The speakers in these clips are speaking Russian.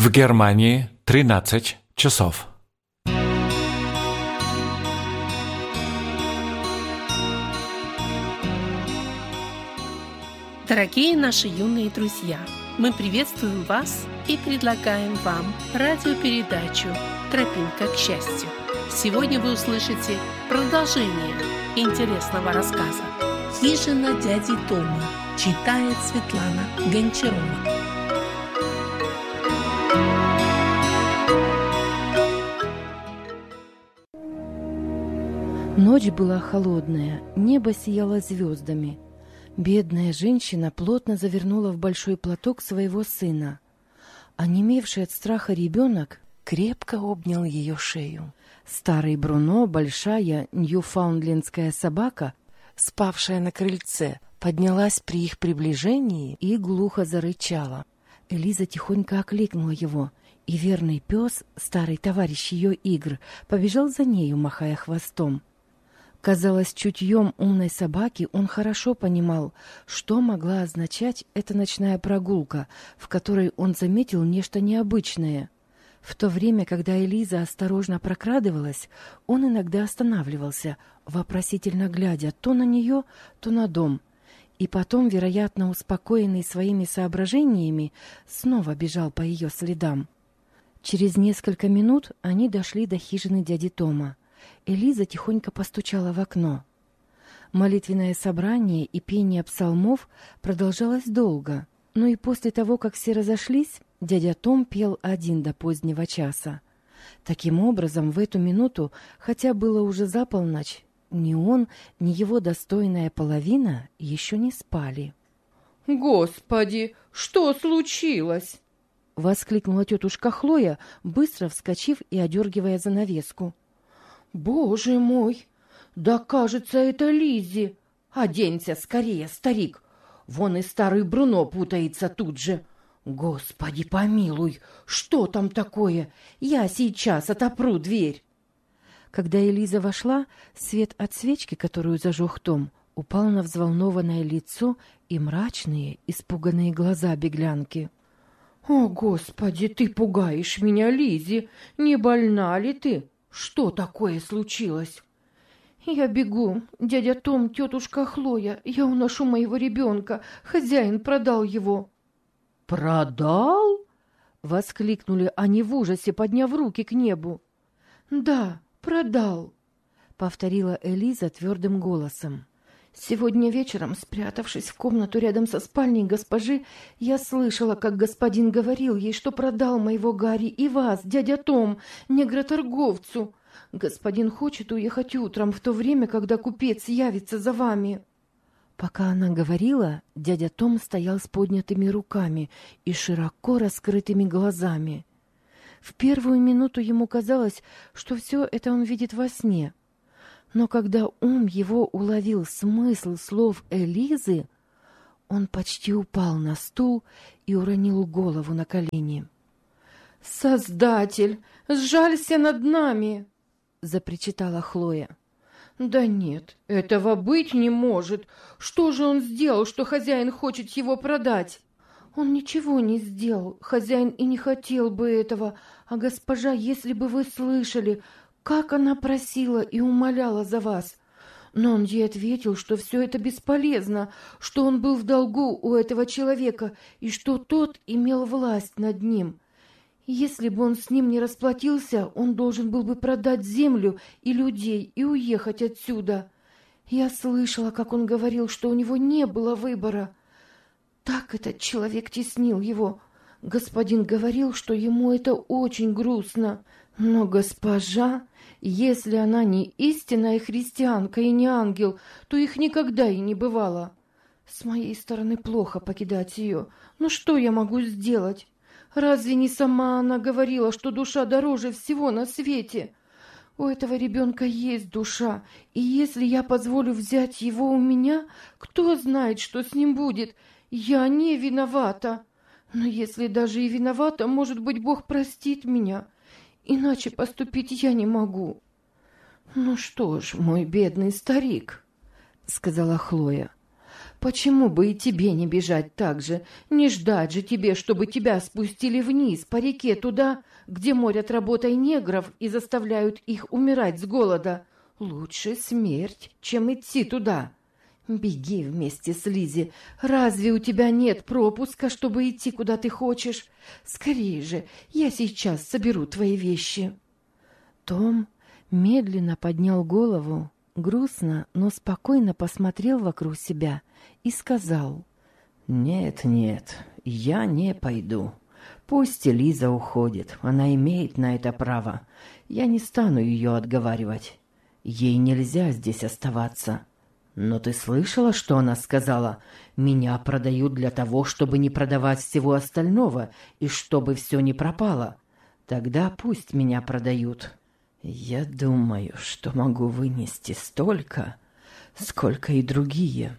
В Германии 13 часов. Дорогие наши юные друзья, мы приветствуем вас и предлагаем вам радиопередачу «Тропинка к счастью». Сегодня вы услышите продолжение интересного рассказа «Хижина дяди Тома», читает Светлана Гончарова. Ночь была холодная, небо сияло звездами. Бедная женщина плотно завернула в большой платок своего сына. Онемевший от страха ребенок крепко обнял ее шею. Старый Бруно, большая ньюфаундлендская собака, спавшая на крыльце, поднялась при их приближении и глухо зарычала. Элиза тихонько окликнула его, и верный пес, старый товарищ ее игр, побежал за нею, махая хвостом. Казалось, чутьем умной собаки он хорошо понимал, что могла означать эта ночная прогулка, в которой он заметил нечто необычное. В то время, когда Элиза осторожно прокрадывалась, он иногда останавливался, вопросительно глядя то на нее, то на дом, и потом, вероятно, успокоенный своими соображениями, снова бежал по ее следам. Через несколько минут они дошли до хижины дяди Тома. Элиза тихонько постучала в окно. Молитвенное собрание и пение псалмов продолжалось долго, но и после того, как все разошлись, дядя Том пел один до позднего часа. Таким образом, в эту минуту, хотя было уже за полночь, ни он, ни его достойная половина еще не спали. «Господи, что случилось?» — воскликнула тетушка Хлоя, быстро вскочив и одергивая занавеску. «Боже мой! Да, кажется, это Лиззи! Оденься скорее, старик! Вон и старый Бруно путается тут же! Господи, помилуй! Что там такое? Я сейчас отопру дверь!» Когда Элиза вошла, свет от свечки, которую зажег Том, упал на взволнованное лицо и мрачные, испуганные глаза беглянки. «О, Господи, ты пугаешь меня, Лиззи! Не больна ли ты? Что такое случилось?» «Я бегу. Дядя Том, тетушка Хлоя, я уношу моего ребенка. Хозяин продал его». «Продал?» — воскликнули они в ужасе, подняв руки к небу. «Да, продал», — повторила Элиза твердым голосом. «Сегодня вечером, спрятавшись в комнату рядом со спальней госпожи, я слышала, как господин говорил ей, что продал моего Гарри и вас, дядя Том, негроторговцу. Господин хочет уехать утром, в то время, когда купец явится за вами». Пока она говорила, дядя Том стоял с поднятыми руками и широко раскрытыми глазами. В первую минуту ему казалось, что все это он видит во сне. Но когда ум его уловил смысл слов Элизы, он почти упал на стул и уронил голову на колени. «Создатель, сжалься над нами!» — запричитала Хлоя. «Да нет, этого быть не может. Что же он сделал, что хозяин хочет его продать?» «Он ничего не сделал. Хозяин и не хотел бы этого. А госпожа, если бы вы слышали, как она просила и умоляла за вас. Но он ей ответил, что все это бесполезно, что он был в долгу у этого человека и что тот имел власть над ним. Если бы он с ним не расплатился, он должен был бы продать землю и людей и уехать отсюда. Я слышала, как он говорил, что у него не было выбора. Так этот человек теснил его. Господин говорил, что ему это очень грустно. Но госпожа, если она не истинная христианка и не ангел, то их никогда и не бывало. С моей стороны плохо покидать ее. Но что я могу сделать? Разве не сама она говорила, что душа дороже всего на свете? У этого ребенка есть душа, и если я позволю взять его у меня, кто знает, что с ним будет? Я не виновата. Но если даже и виновата, может быть, Бог простит меня. Иначе поступить я не могу». «Ну что ж, мой бедный старик», — сказала Хлоя, Почему бы и тебе не бежать так же? Не ждать же тебе, чтобы тебя спустили вниз по реке туда, где морят работой негров и заставляют их умирать с голода. Лучше смерть, чем идти туда. Беги вместе с Лизи. Разве у тебя нет пропуска, чтобы идти, куда ты хочешь? Скорее же, я сейчас соберу твои вещи». Том медленно поднял голову, грустно, но спокойно посмотрел вокруг себя и сказал: «Нет, нет, я не пойду. Пусть Лиза уходит, она имеет на это право. Я не стану ее отговаривать. Ей нельзя здесь оставаться. Но ты слышала, что она сказала? Меня продают для того, чтобы не продавать всего остального и чтобы все не пропало. Тогда пусть меня продают. Я думаю, что могу вынести столько, сколько и другие».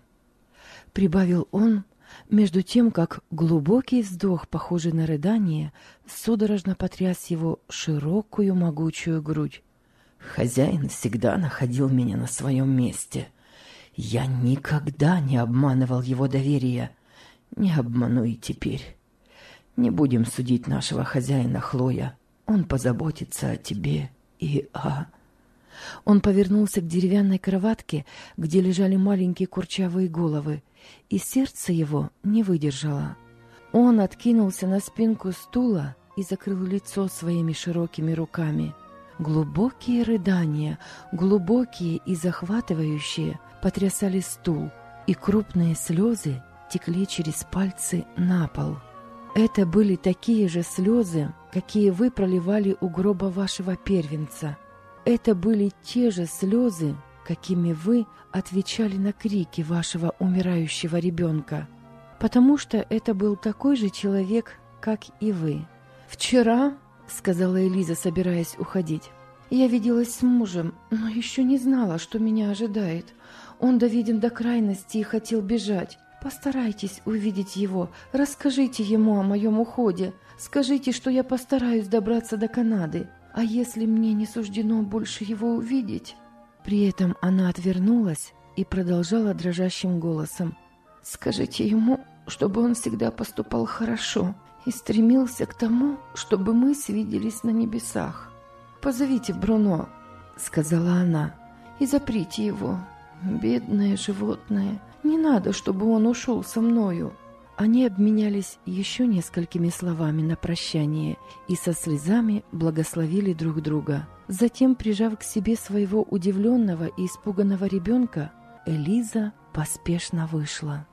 Прибавил он, между тем, как глубокий вздох, похожий на рыдание, судорожно потряс его широкую могучую грудь. «Хозяин всегда находил меня на своем месте. Я никогда не обманывал его доверия. Не обману и теперь. Не будем судить нашего хозяина, Хлоя. Он позаботится о тебе и о...» Он повернулся к деревянной кроватке, где лежали маленькие курчавые головы, и сердце его не выдержало. Он откинулся на спинку стула и закрыл лицо своими широкими руками. Глубокие рыдания, глубокие и захватывающие, потрясали стул, и крупные слезы текли через пальцы на пол. Это были такие же слезы, какие вы проливали у гроба вашего первенца. Это были те же слезы, какими вы отвечали на крики вашего умирающего ребенка, потому что это был такой же человек, как и вы. «Вчера, — сказала Элиза, собираясь уходить, — я виделась с мужем, но еще не знала, что меня ожидает. Он доведен до крайности и хотел бежать. Постарайтесь увидеть его, расскажите ему о моем уходе, скажите, что я постараюсь добраться до Канады. А если мне не суждено больше его увидеть?» При этом она отвернулась и продолжала дрожащим голосом: «Скажите ему, чтобы он всегда поступал хорошо и стремился к тому, чтобы мы свиделись на небесах. Позовите Бруно, — сказала она, — и заприте его. Бедное животное, не надо, чтобы он ушел со мною». Они обменялись еще несколькими словами на прощание и со слезами благословили друг друга. Затем, прижав к себе своего удивленного и испуганного ребенка, Элиза поспешно вышла.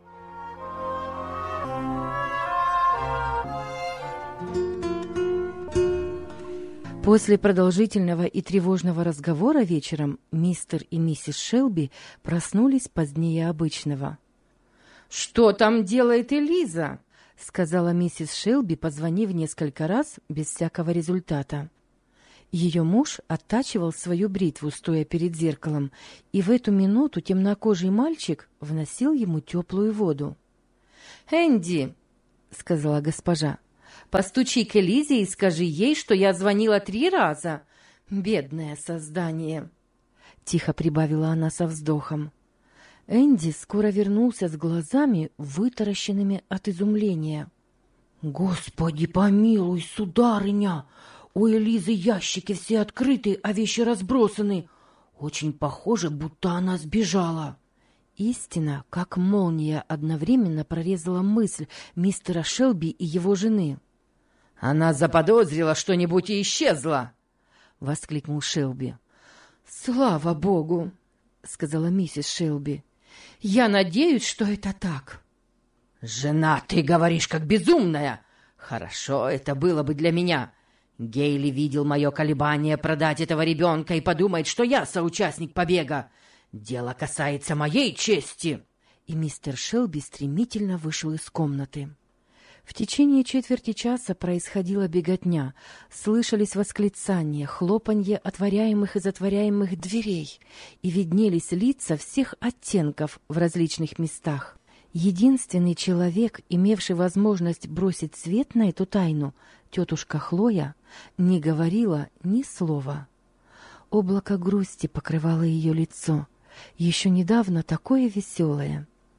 После продолжительного и тревожного разговора вечером мистер и миссис Шелби проснулись позднее обычного. «Что там делает Элиза?» — сказала миссис Шелби, позвонив несколько раз без всякого результата. Ее муж оттачивал свою бритву, стоя перед зеркалом, и в эту минуту темнокожий мальчик вносил ему теплую воду. «Энди, — сказала госпожа, — постучи к Элизе и скажи ей, что я звонила 3 раза. Бедное создание!» — тихо прибавила она со вздохом. Энди скоро вернулся с глазами, вытаращенными от изумления. «Господи помилуй, сударыня! У Элизы ящики все открыты, а вещи разбросаны. Очень похоже, будто она сбежала». Истина, как молния, одновременно прорезала мысль мистера Шелби и его жены. «Она заподозрила что-нибудь и исчезла!» — воскликнул Шелби. «Слава Богу!» — сказала миссис Шелби. «Я надеюсь, что это так». «Жена, ты говоришь как безумная! Хорошо, это было бы для меня. Гейли видел мое колебание продать этого ребенка и подумает, что я соучастник побега. Дело касается моей чести!» И мистер Шелби стремительно вышел из комнаты. В течение четверти часа происходила беготня, слышались восклицания, хлопанье отворяемых и затворяемых дверей, и виднелись лица всех оттенков в различных местах. Единственный человек, имевший возможность бросить свет на эту тайну, тетушка Хлоя, не говорила ни слова. Облако грусти покрывало ее лицо, еще недавно такое веселое.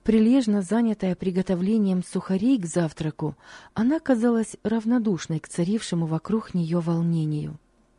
Прилежно занятая приготовлением сухарей к завтраку, она казалась равнодушной к царившему вокруг нее волнению.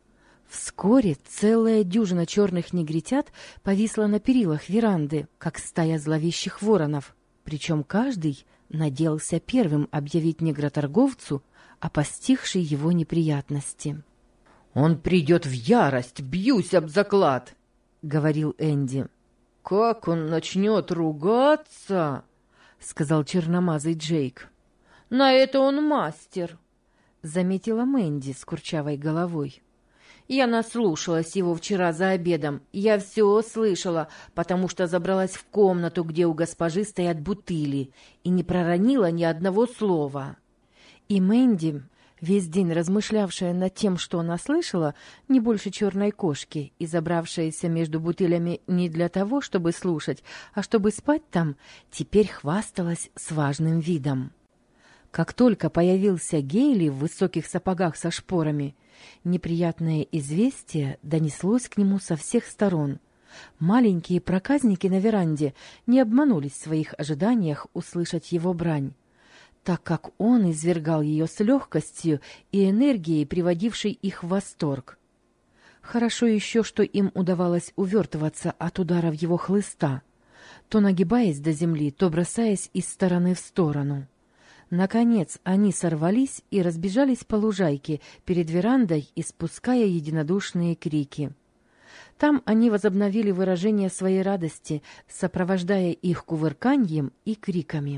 Вскоре целая дюжина черных негритят повисла на перилах веранды, как стая зловещих воронов, причем каждый надеялся первым объявить негроторговцу о постигшей его неприятности. «Он придет в ярость, бьюсь об заклад», — говорил Энди. «Как он начнет ругаться!» — сказал черномазый Джейк. «На это он мастер», — заметила Мэнди с курчавой головой. «Я наслушалась его вчера за обедом. Я все слышала, потому что забралась в комнату, где у госпожи стоят бутыли, и не проронила ни одного слова». И Мэнди, весь день размышлявшая над тем, что она слышала, не больше черной кошки, и забравшаяся между бутылями не для того, чтобы слушать, а чтобы спать там, теперь хвасталась с важным видом. Как только появился Гейли в высоких сапогах со шпорами, неприятное известие донеслось к нему со всех сторон. Маленькие проказники на веранде не обманулись в своих ожиданиях услышать его брань, так как он извергал ее с легкостью и энергией, приводившей их в восторг. Хорошо еще, что им удавалось увертываться от ударов его хлыста, то нагибаясь до земли, то бросаясь из стороны в сторону. Наконец они сорвались и разбежались по лужайке перед верандой, испуская единодушные крики. Там они возобновили выражение своей радости, сопровождая их кувырканьем и криками.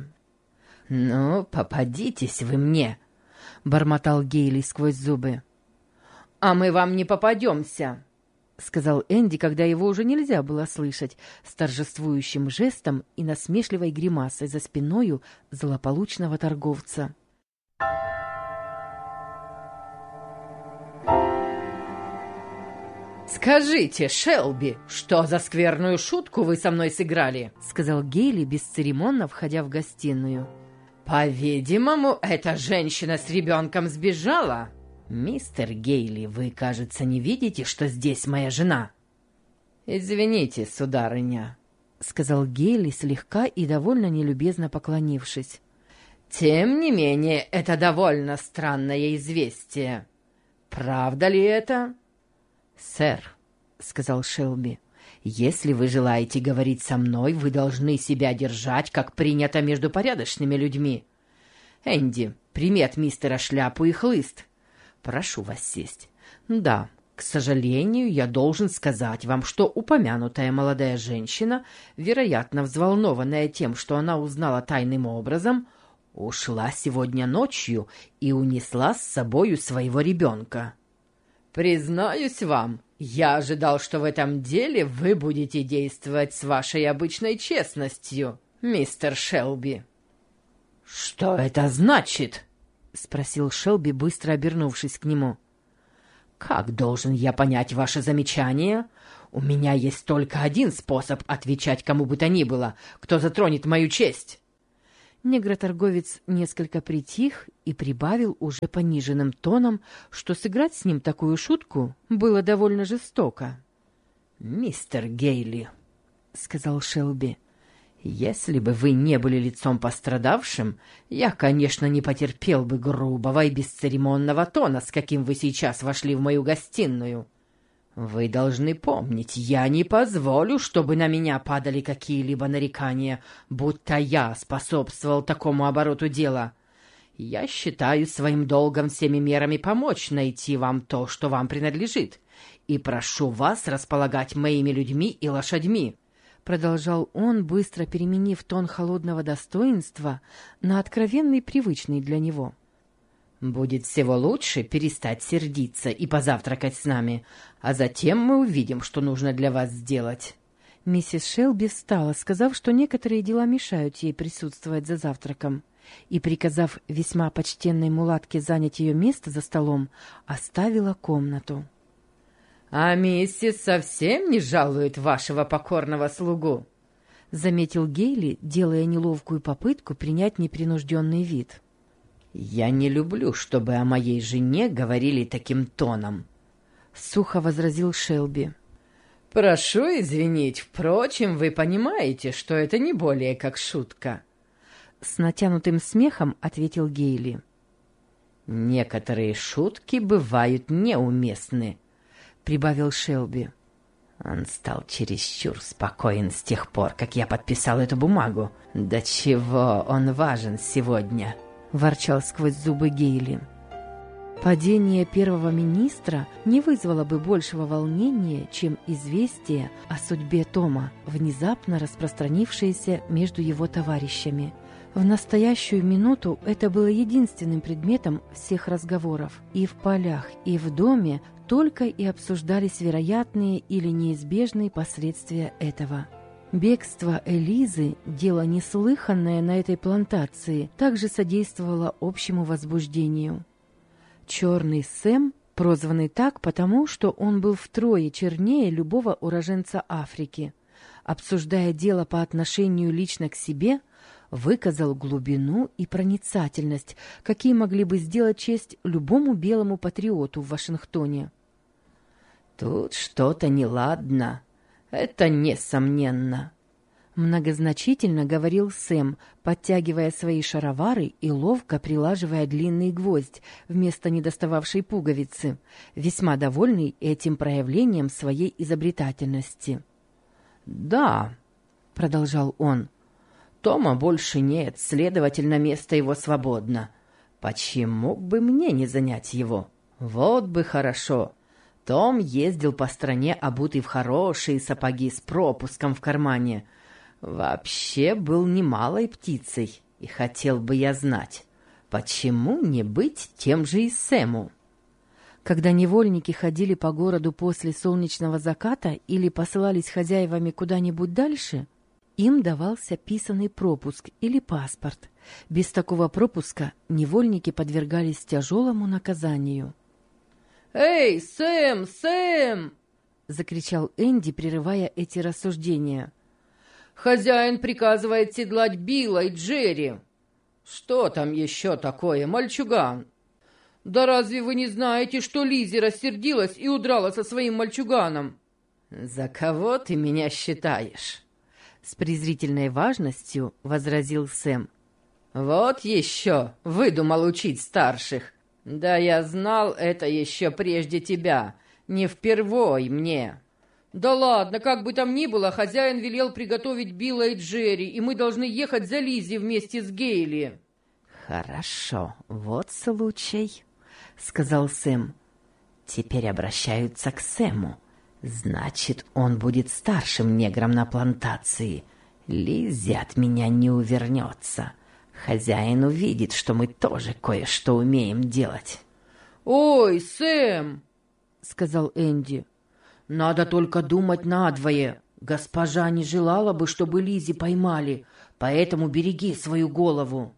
«Ну, попадитесь вы мне!» — бормотал Гейли сквозь зубы. «А мы вам не попадемся!» — сказал Энди, когда его уже нельзя было слышать, с торжествующим жестом и насмешливой гримасой за спиною злополучного торговца. «Скажите, Шелби, что за скверную шутку вы со мной сыграли?» — сказал Гейли, бесцеремонно входя в гостиную. «По-видимому, эта женщина с ребенком сбежала». «Мистер Гейли, вы, кажется, не видите, что здесь моя жена?» «Извините, сударыня», — сказал Гейли, слегка и довольно нелюбезно поклонившись. «Тем не менее, это довольно странное известие. Правда ли это?» «Сэр», — сказал Шелби, — «если вы желаете говорить со мной, вы должны себя держать, как принято между порядочными людьми. Энди, прими от мистера шляпу и хлыст. Прошу вас сесть. Да, к сожалению, я должен сказать вам, что упомянутая молодая женщина, вероятно, взволнованная тем, что она узнала тайным образом, ушла сегодня ночью и унесла с собою своего ребенка». «Признаюсь вам, я ожидал, что в этом деле вы будете действовать с вашей обычной честностью, мистер Шелби». «Что это значит?» — спросил Шелби, быстро обернувшись к нему. «Как должен я понять ваше замечание? У меня есть только один способ отвечать кому бы то ни было, кто затронет мою честь». Негроторговец несколько притих и прибавил уже пониженным тоном, что сыграть с ним такую шутку было довольно жестоко. «Мистер Гейли», — сказал Шелби, — «если бы вы не были лицом пострадавшим, я, конечно, не потерпел бы грубого и бесцеремонного тона, с каким вы сейчас вошли в мою гостиную. Вы должны помнить, я не позволю, чтобы на меня падали какие-либо нарекания, будто я способствовал такому обороту дела. Я считаю своим долгом всеми мерами помочь найти вам то, что вам принадлежит, и прошу вас располагать моими людьми и лошадьми», — продолжал он, быстро переменив тон холодного достоинства на откровенный, привычный для него. «Будет всего лучше перестать сердиться и позавтракать с нами, а затем мы увидим, что нужно для вас сделать». Миссис Шелби встала, сказав, что некоторые дела мешают ей присутствовать за завтраком, и, приказав весьма почтенной мулатке занять ее место за столом, оставила комнату. «А миссис совсем не жалует вашего покорного слугу», — заметил Гейли, делая неловкую попытку принять непринужденный вид. «Я не люблю, чтобы о моей жене говорили таким тоном», — сухо возразил Шелби. Прошу извинить, впрочем, вы понимаете, что это не более как шутка. С натянутым смехом ответил Гейли. Некоторые шутки бывают неуместны, прибавил Шелби. Он стал чересчур спокоен с тех пор, как я подписал эту бумагу. До чего он важен сегодня, ворчал сквозь зубы Гейли. Падение первого министра не вызвало бы большего волнения, чем известие о судьбе Тома, внезапно распространившееся между его товарищами. В настоящую минуту это было единственным предметом всех разговоров. И в полях, и в доме только и обсуждались вероятные или неизбежные последствия этого. Бегство Элизы, дело неслыханное на этой плантации, также содействовало общему возбуждению. Черный Сэм, прозванный так потому, что он был втрое чернее любого уроженца Африки, обсуждая дело по отношению лично к себе, выказал глубину и проницательность, какие могли бы сделать честь любому белому патриоту в Вашингтоне. «Тут что-то неладно, это несомненно», — многозначительно говорил Сэм, подтягивая свои шаровары и ловко прилаживая длинный гвоздь вместо недостававшей пуговицы, весьма довольный этим проявлением своей изобретательности. «Да», — продолжал он, — «Тома больше нет, следовательно, место его свободно. Почему бы мне не занять его? Вот бы хорошо. Том ездил по стране, обутый в хорошие сапоги с пропуском в кармане. Вообще был немалой птицей, и хотел бы я знать, почему не быть тем же и Сэму?» Когда невольники ходили по городу после солнечного заката или посылались хозяевами куда-нибудь дальше, им давался писанный пропуск или паспорт. Без такого пропуска невольники подвергались тяжелому наказанию. «Эй, Сэм, Сэм!» — закричал Энди, прерывая эти рассуждения. «Хозяин приказывает седлать Билла и Джерри». «Что там еще такое, мальчуган?» «Да разве вы не знаете, что Лиззи рассердилась и удрала со своим мальчуганом?» «За кого ты меня считаешь?» С презрительной важностью возразил Сэм. «Вот еще выдумал учить старших. Да я знал это еще прежде тебя, не впервой мне». «Да ладно, как бы там ни было, хозяин велел приготовить Билла и Джерри, и мы должны ехать за Лиззи вместе с Гейли». «Хорошо, вот случай», — сказал Сэм. «Теперь обращаются к Сэму. Значит, он будет старшим негром на плантации. Лиззи от меня не увернется. Хозяин увидит, что мы тоже кое-что умеем делать». «Ой, Сэм!» — сказал Энди. «Надо только думать надвое. Госпожа не желала бы, чтобы Лиззи поймали, поэтому береги свою голову».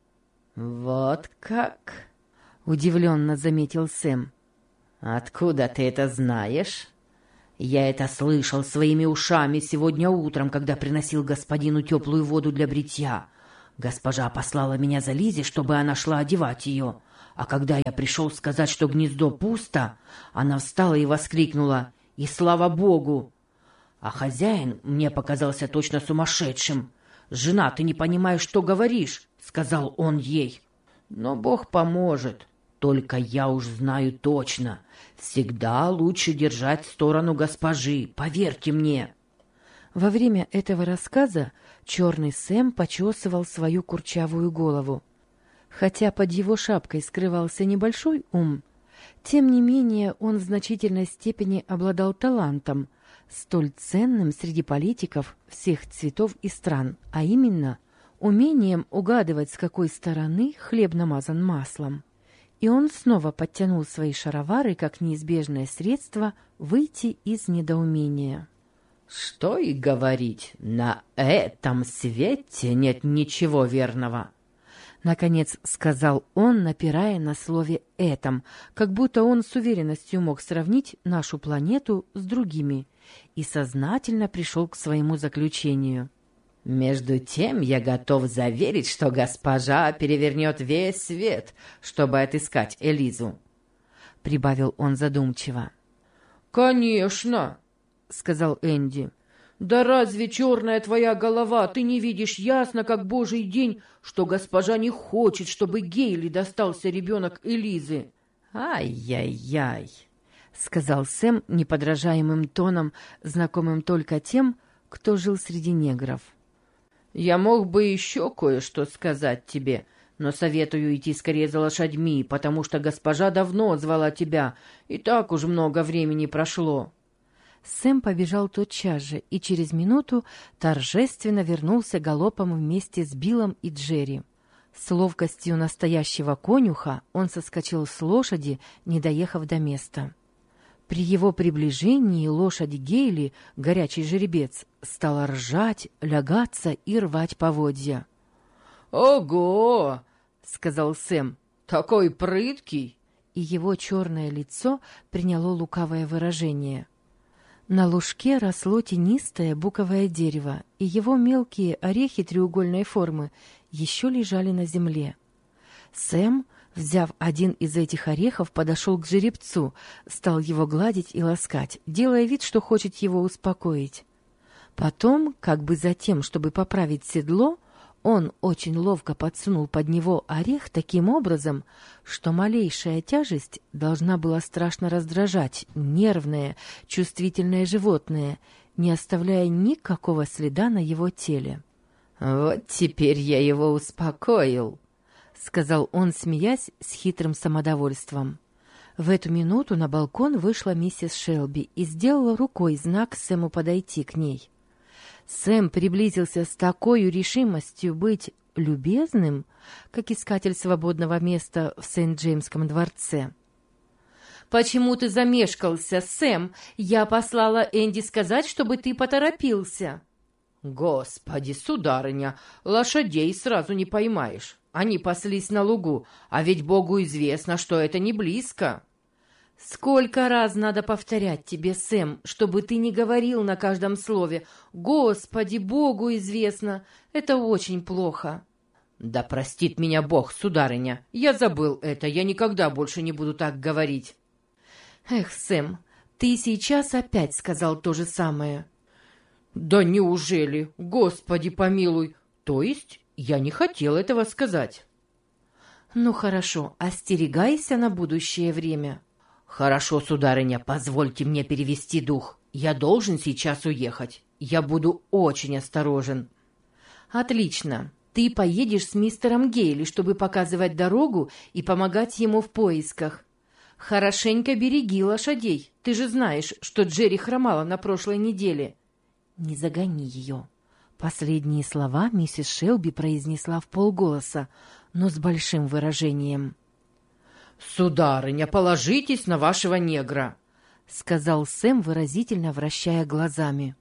«Вот как?» — удивленно заметил Сэм. «Откуда ты это знаешь?» «Я это слышал своими ушами сегодня утром, когда приносил господину теплую воду для бритья. Госпожа послала меня за Лиззи, чтобы она шла одевать ее. А когда я пришел сказать, что гнездо пусто, она встала и воскликнула: «И слава Богу!» А хозяин мне показался точно сумасшедшим. «Жена, ты не понимаешь, что говоришь», — сказал он ей. «Но Бог поможет. Только я уж знаю точно. Всегда лучше держать сторону госпожи, поверьте мне». Во время этого рассказа черный Сэм почесывал свою курчавую голову. Хотя под его шапкой скрывался небольшой ум, тем не менее он в значительной степени обладал талантом, столь ценным среди политиков всех цветов и стран, а именно умением угадывать, с какой стороны хлеб намазан маслом. И он снова подтянул свои шаровары как неизбежное средство выйти из недоумения. «Что и говорить, на этом свете нет ничего верного», — наконец сказал он, напирая на слове «этом», как будто он с уверенностью мог сравнить нашу планету с другими, и сознательно пришел к своему заключению. «Между тем я готов заверить, что госпожа перевернет весь свет, чтобы отыскать Элизу», — прибавил он задумчиво. «Конечно», — — сказал Энди. «Да разве черная твоя голова, ты не видишь ясно, как божий день, что госпожа не хочет, чтобы Гейли достался ребенок Элизы?» «Ай-яй-яй», — сказал Сэм неподражаемым тоном, знакомым только тем, кто жил среди негров. «Я мог бы еще кое-что сказать тебе, но советую идти скорее за лошадьми, потому что госпожа давно звала тебя, и так уж много времени прошло». Сэм побежал тотчас же и через минуту торжественно вернулся галопом вместе с Биллом и Джерри. С ловкостью настоящего конюха он соскочил с лошади, не доехав до места. При его приближении лошадь Гейли, горячий жеребец, стала ржать, лягаться и рвать поводья. «Ого!» — сказал Сэм. «Такой прыткий!» И его черное лицо приняло лукавое выражение. На лужке росло тенистое буковое дерево, и его мелкие орехи треугольной формы еще лежали на земле. Сэм, взяв один из этих орехов, подошел к жеребцу, стал его гладить и ласкать, делая вид, что хочет его успокоить. Потом, как бы затем, чтобы поправить седло, он очень ловко подсунул под него орех таким образом, что малейшая тяжесть должна была страшно раздражать нервное, чувствительное животное, не оставляя никакого следа на его теле. «Вот теперь я его успокоил», — сказал он, смеясь с хитрым самодовольством. В эту минуту на балкон вышла миссис Шелби и сделала рукой знак Сэму подойти к ней. Сэм приблизился с такой решимостью быть любезным, как искатель свободного места в Сент-Джеймском дворце. «Почему ты замешкался, Сэм? Я послала Энди сказать, чтобы ты поторопился». «Господи, сударыня, лошадей сразу не поймаешь. Они паслись на лугу, а ведь Богу известно, что это не близко». «Сколько раз надо повторять тебе, Сэм, чтобы ты не говорил на каждом слове «Господи, Богу известно». Это очень плохо». «Да простит меня Бог, сударыня. Я забыл это. Я никогда больше не буду так говорить». «Эх, Сэм, ты сейчас опять сказал то же самое». «Да неужели? Господи помилуй. То есть я не хотел этого сказать». «Ну хорошо, остерегайся на будущее время». «Хорошо, сударыня, позвольте мне перевести дух. Я должен сейчас уехать. Я буду очень осторожен». «Отлично. Ты поедешь с мистером Гейли, чтобы показывать дорогу и помогать ему в поисках. Хорошенько береги лошадей. Ты же знаешь, что Джерри хромала на прошлой неделе». «Не загони ее». Последние слова миссис Шелби произнесла вполголоса, но с большим выражением. «Сударыня, положитесь на вашего негра», — сказал Сэм, выразительно вращая глазами.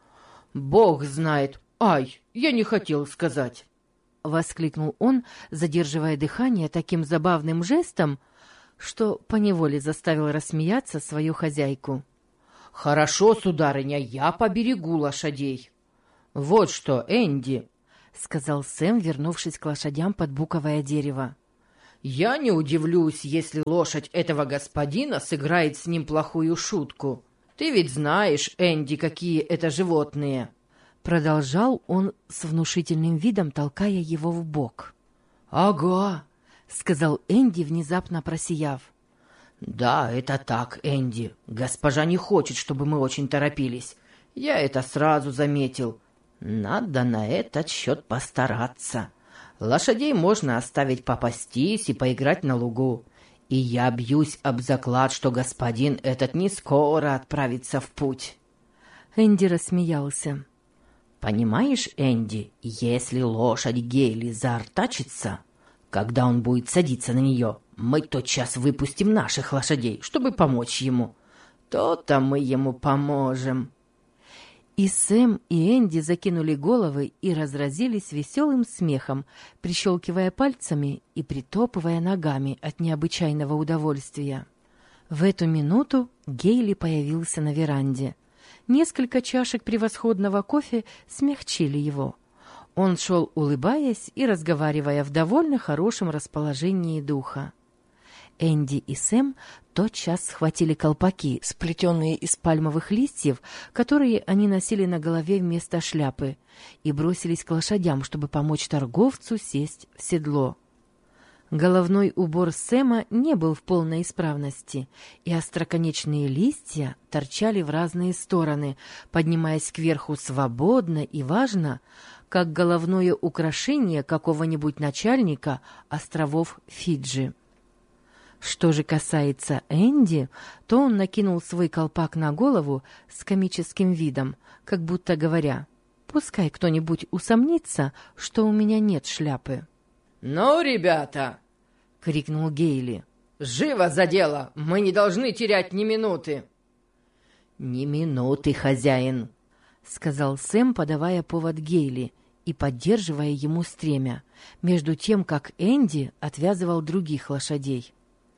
«Бог знает. Ай, я не хотел сказать», — воскликнул он, задерживая дыхание таким забавным жестом, что поневоле заставил рассмеяться свою хозяйку. «Хорошо, сударыня, я поберегу лошадей. Вот что, Энди», — сказал Сэм, вернувшись к лошадям под буковое дерево. «Я не удивлюсь, если лошадь этого господина сыграет с ним плохую шутку. Ты ведь знаешь, Энди, какие это животные». Продолжал он с внушительным видом, толкая его в бок. «Ага», — сказал Энди, внезапно просияв. «Да, это так, Энди. Госпожа не хочет, чтобы мы очень торопились. Я это сразу заметил. Надо на этот счет постараться. Лошадей можно оставить попастись и поиграть на лугу. И я бьюсь об заклад, что господин этот не скоро отправится в путь». Энди рассмеялся. «Понимаешь, Энди, если лошадь Гейли заортачится, когда он будет садиться на нее, мы тотчас выпустим наших лошадей, чтобы помочь ему. То-то мы ему поможем». И Сэм, и Энди закинули головы и разразились веселым смехом, прищелкивая пальцами и притопывая ногами от необычайного удовольствия. В эту минуту Гейли появился на веранде. Несколько чашек превосходного кофе смягчили его. Он шел, улыбаясь и разговаривая в довольно хорошем расположении духа. Энди и Сэм тотчас схватили колпаки, сплетенные из пальмовых листьев, которые они носили на голове вместо шляпы, и бросились к лошадям, чтобы помочь торговцу сесть в седло. Головной убор Сэма не был в полной исправности, и остроконечные листья торчали в разные стороны, поднимаясь кверху свободно и важно, как головное украшение какого-нибудь начальника островов Фиджи. Что же касается Энди, то он накинул свой колпак на голову с комическим видом, как будто говоря: «Пускай кто-нибудь усомнится, что у меня нет шляпы». «Ну, ребята!» — крикнул Гейли. «Живо за дело! Мы не должны терять ни минуты!» «Ни минуты, хозяин!» — сказал Сэм, подавая повод Гейли и поддерживая ему стремя, между тем, как Энди отвязывал других лошадей.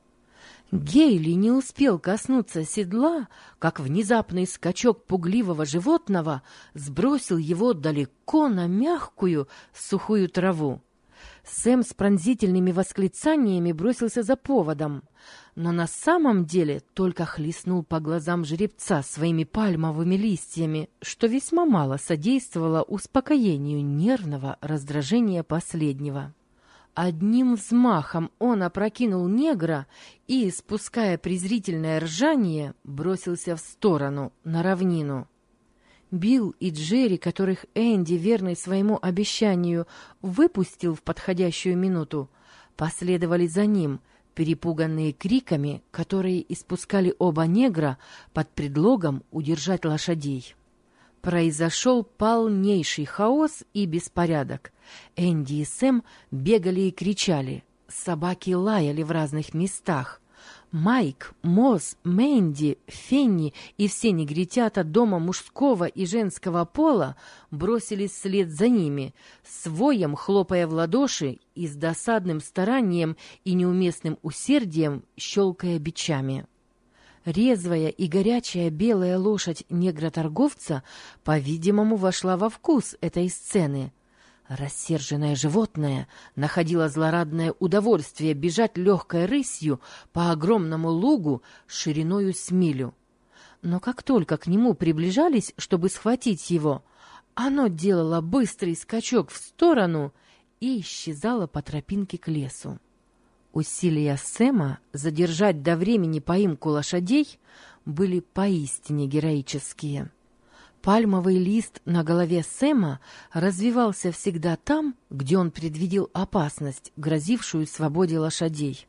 Гейли не успел коснуться седла, как внезапный скачок пугливого животного сбросил его далеко на мягкую, сухую траву. Сэм с пронзительными восклицаниями бросился за поводом, но на самом деле только хлестнул по глазам жеребца своими пальмовыми листьями, что весьма мало содействовало успокоению нервного раздражения последнего. Одним взмахом он опрокинул негра и, испуская презрительное ржание, бросился в сторону, на равнину. Билл и Джерри, которых Энди, верный своему обещанию, выпустил в подходящую минуту, последовали за ним, перепуганные криками, которые испускали оба негра под предлогом удержать лошадей. Произошел полнейший хаос и беспорядок. Энди и Сэм бегали и кричали. Собаки лаяли в разных местах. Майк, Моз, Мэнди, Фенни и все негритята дома мужского и женского пола бросились вслед за ними, с воем хлопая в ладоши и с досадным старанием и неуместным усердием щелкая бичами. Резвая и горячая белая лошадь негроторговца, по-видимому, вошла во вкус этой сцены. Рассерженное животное находило злорадное удовольствие бежать легкой рысью по огромному лугу шириною с милю. Но как только к нему приближались, чтобы схватить его, оно делало быстрый скачок в сторону и исчезало по тропинке к лесу. Усилия Сэма задержать до времени поимку лошадей были поистине героические. Пальмовый лист на голове Сэма развивался всегда там, где он предвидел опасность, грозившую свободе лошадей.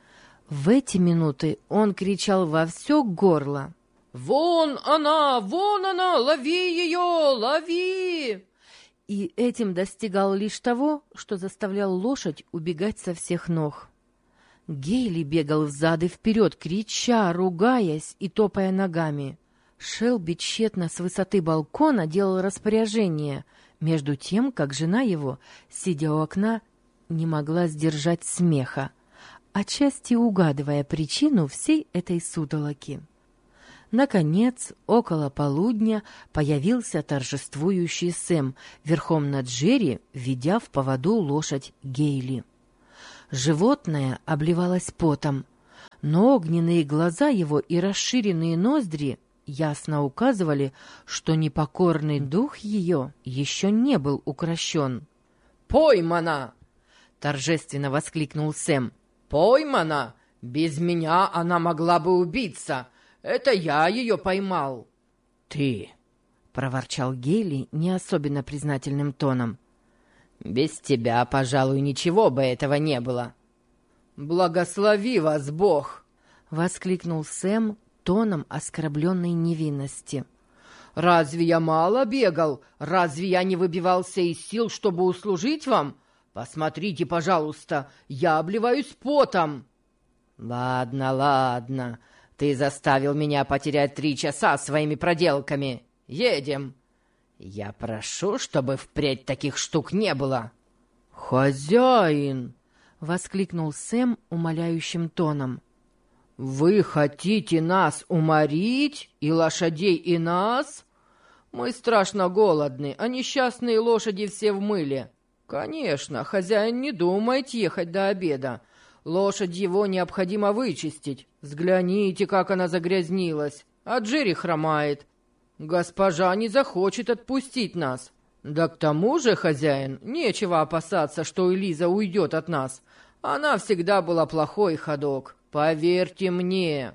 В эти минуты он кричал во все горло: «Вон она! Вон она! Лови ее! Лови!» И этим достигал лишь того, что заставлял лошадь убегать со всех ног. Гейли бегал взад и вперед, крича, ругаясь и топая ногами. Шелби тщетно с высоты балкона делал распоряжение, между тем, как жена его, сидя у окна, не могла сдержать смеха, отчасти угадывая причину всей этой сутолоки. Наконец, около полудня появился торжествующий Сэм, верхом на Джерри, ведя в поводу лошадь Гейли. Животное обливалось потом, но огненные глаза его и расширенные ноздри ясно указывали, что непокорный дух ее еще не был укрощен. «Поймана!» — торжественно воскликнул Сэм. «Поймана! Без меня она могла бы убиться. Это я ее поймал». «Ты!» — проворчал Гейли не особенно признательным тоном. «Без тебя, пожалуй, ничего бы этого не было». «Благослови вас Бог!» — воскликнул Сэм тоном оскорбленной невинности. «Разве я мало бегал? Разве я не выбивался из сил, чтобы услужить вам? Посмотрите, пожалуйста, я обливаюсь потом». «Ладно, ладно, ты заставил меня потерять 3 часа своими проделками. Едем». «Я прошу, чтобы впредь таких штук не было». «Хозяин!» — воскликнул Сэм умоляющим тоном. «Вы хотите нас уморить? И лошадей, и нас? Мы страшно голодны, а несчастные лошади все в мыле. Конечно, хозяин не думает ехать до обеда. Лошадь его необходимо вычистить. Взгляните, как она загрязнилась. А Джерри хромает. Госпожа не захочет отпустить нас. Да к тому же, хозяин, нечего опасаться, что Элиза уйдет от нас. Она всегда была плохой ходок. Поверьте мне».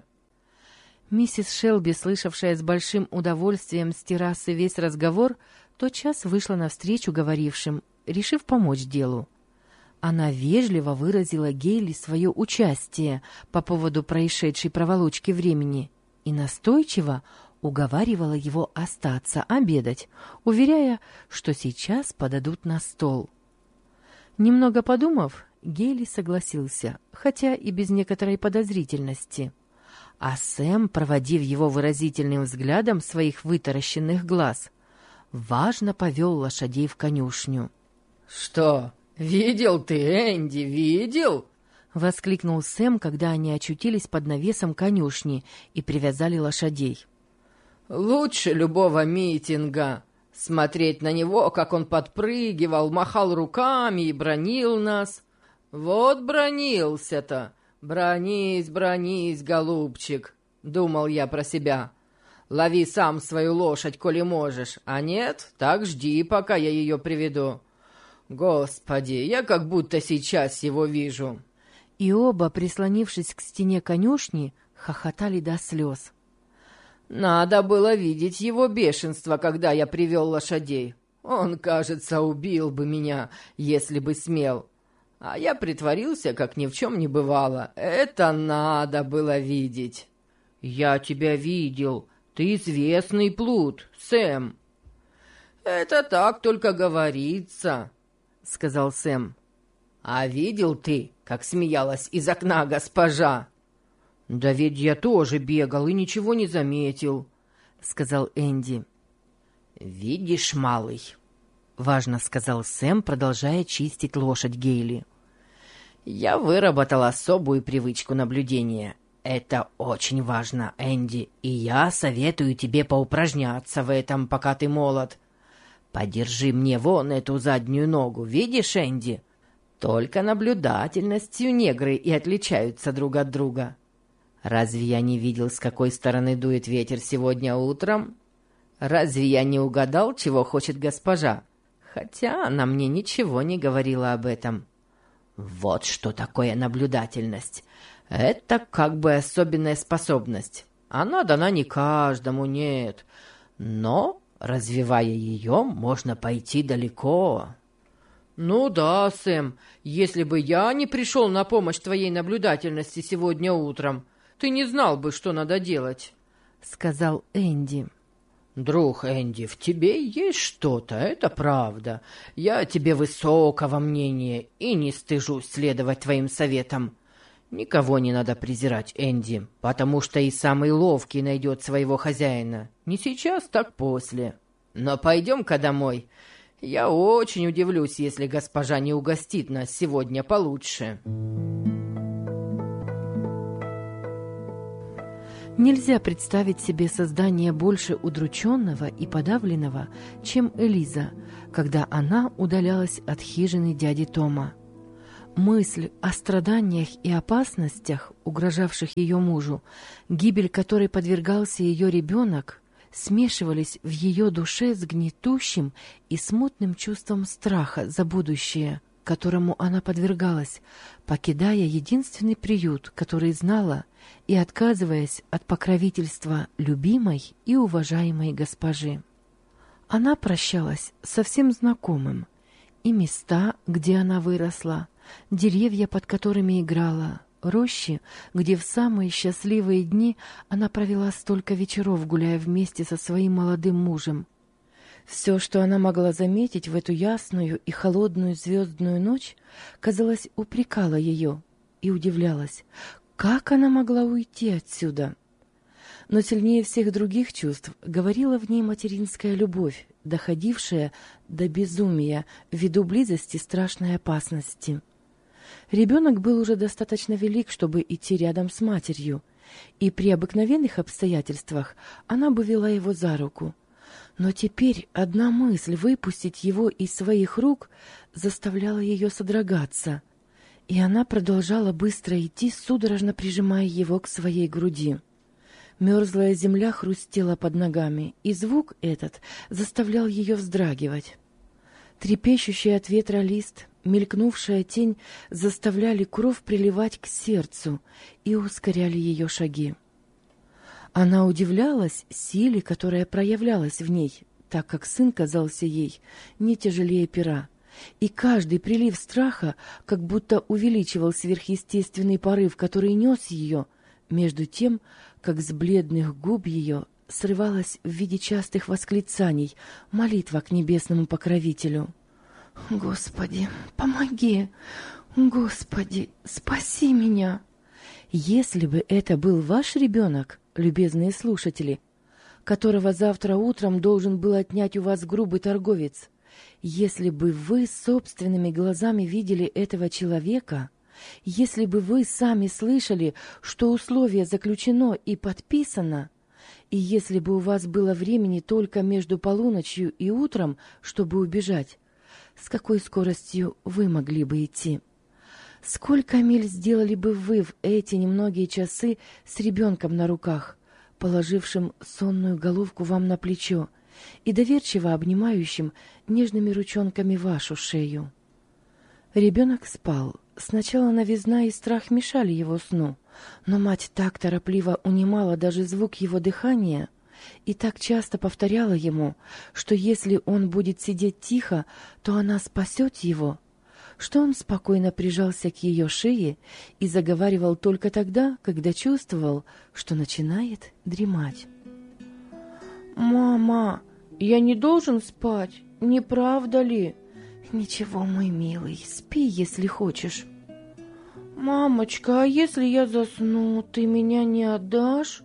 Миссис Шелби, слышавшая с большим удовольствием с террасы весь разговор, тотчас вышла навстречу говорившим, решив помочь делу. Она вежливо выразила Гейли свое участие по поводу происшедшей проволочки времени и настойчиво уговаривала его остаться обедать, уверяя, что сейчас подадут на стол. Немного подумав, Гейли согласился, хотя и без некоторой подозрительности. А Сэм, проводив его выразительным взглядом своих вытаращенных глаз, важно повел лошадей в конюшню. «Что, видел ты, Энди, видел?» — воскликнул Сэм, когда они очутились под навесом конюшни и привязали лошадей. «Лучше любого митинга. Смотреть на него, как он подпрыгивал, махал руками и бранил нас. Вот бранился-то. Бранись, бранись, голубчик», — думал я про себя. «Лови сам свою лошадь, коли можешь, а нет, так жди, пока я ее приведу. Господи, я как будто сейчас его вижу». И оба, прислонившись к стене конюшни, хохотали до слез. «Надо было видеть его бешенство, когда я привел лошадей. Он, кажется, убил бы меня, если бы смел. А я притворился, как ни в чем не бывало. Это надо было видеть». «Я тебя видел. Ты известный плут, Сэм». «Это так только говорится», — сказал Сэм. «А видел ты, как смеялась из окна госпожа?» «Да ведь я тоже бегал и ничего не заметил», — сказал Энди. «Видишь, малый», — важно сказал Сэм, продолжая чистить лошадь Гейли. «Я выработал особую привычку наблюдения. Это очень важно, Энди, и я советую тебе поупражняться в этом, пока ты молод. Подержи мне вон эту заднюю ногу, видишь, Энди? Только наблюдательностью негры и отличаются друг от друга. Разве я не видел, с какой стороны дует ветер сегодня утром? Разве я не угадал, чего хочет госпожа? Хотя она мне ничего не говорила об этом. Вот что такое наблюдательность. Это как бы особенная способность. Она дана не каждому, нет. Но, развивая ее, можно пойти далеко». «Ну да, Сэм, если бы я не пришел на помощь твоей наблюдательности сегодня утром, ты не знал бы, что надо делать», — сказал Энди. «Друг Энди, в тебе есть что-то, это правда. Я о тебе высокого мнения и не стыжусь следовать твоим советам. Никого не надо презирать, Энди, потому что и самый ловкий найдет своего хозяина. Не сейчас, так после. Но пойдем-ка домой. Я очень удивлюсь, если госпожа не угостит нас сегодня получше». Нельзя представить себе создание больше удрученного и подавленного, чем Элиза, когда она удалялась от хижины дяди Тома. Мысль о страданиях и опасностях, угрожавших ее мужу, гибель которой подвергался ее ребенок, смешивались в ее душе с гнетущим и смутным чувством страха за будущее, которому она подвергалась, покидая единственный приют, который знала, и отказываясь от покровительства любимой и уважаемой госпожи. Она прощалась со всем знакомым, и места, где она выросла, деревья, под которыми играла, рощи, где в самые счастливые дни она провела столько вечеров, гуляя вместе со своим молодым мужем. Все, что она могла заметить в эту ясную и холодную звездную ночь, казалось, упрекало ее и удивлялась, как она могла уйти отсюда. Но сильнее всех других чувств говорила в ней материнская любовь, доходившая до безумия ввиду близости страшной опасности. Ребенок был уже достаточно велик, чтобы идти рядом с матерью, и при обыкновенных обстоятельствах она бы вела его за руку. Но теперь одна мысль выпустить его из своих рук заставляла ее содрогаться. И она продолжала быстро идти, судорожно прижимая его к своей груди. Мерзлая земля хрустела под ногами, и звук этот заставлял ее вздрагивать. Трепещущий от ветра лист, мелькнувшая тень заставляли кровь приливать к сердцу и ускоряли ее шаги. Она удивлялась силе, которая проявлялась в ней, так как сын казался ей не тяжелее пера, и каждый прилив страха как будто увеличивал сверхъестественный порыв, который нес ее, между тем, как с бледных губ ее срывалась в виде частых восклицаний молитва к небесному покровителю. «Господи, помоги! Господи, спаси меня!» Если бы это был ваш ребенок, любезные слушатели, которого завтра утром должен был отнять у вас грубый торговец, если бы вы собственными глазами видели этого человека, если бы вы сами слышали, что условие заключено и подписано, и если бы у вас было времени только между полуночью и утром, чтобы убежать, с какой скоростью вы могли бы идти? Сколько миль сделали бы вы в эти немногие часы с ребенком на руках, положившим сонную головку вам на плечо и доверчиво обнимающим нежными ручонками вашу шею? Ребенок спал. Сначала новизна и страх мешали его сну, но мать так торопливо унимала даже звук его дыхания и так часто повторяла ему, что если он будет сидеть тихо, то она спасет его, что он спокойно прижался к ее шее и заговаривал только тогда, когда чувствовал, что начинает дремать. «Мама, я не должен спать, не правда ли?» «Ничего, мой милый, спи, если хочешь». «Мамочка, а если я засну, ты меня не отдашь?»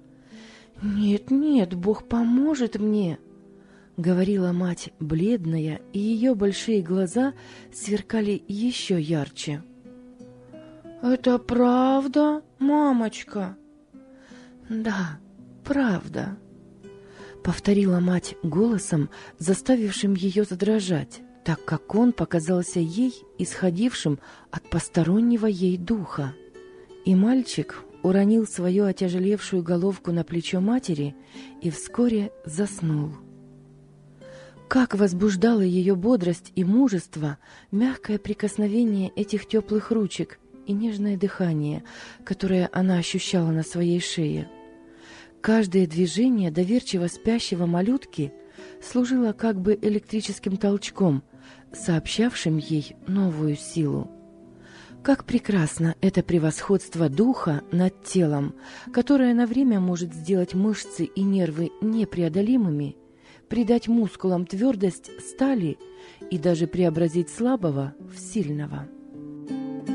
«Нет, Бог поможет мне», — говорила мать, бледная, и ее большие глаза сверкали еще ярче. «Это правда, мамочка?» «Да, правда», — повторила мать голосом, заставившим ее задрожать, так как он показался ей исходившим от постороннего ей духа. И мальчик уронил свою отяжелевшую головку на плечо матери и вскоре заснул. Как возбуждало ее бодрость и мужество мягкое прикосновение этих теплых ручек и нежное дыхание, которое она ощущала на своей шее. Каждое движение доверчиво спящего малютки служило как бы электрическим толчком, сообщавшим ей новую силу. Как прекрасно это превосходство духа над телом, которое на время может сделать мышцы и нервы непреодолимыми, придать мускулам твердость стали и даже преобразить слабого в сильного.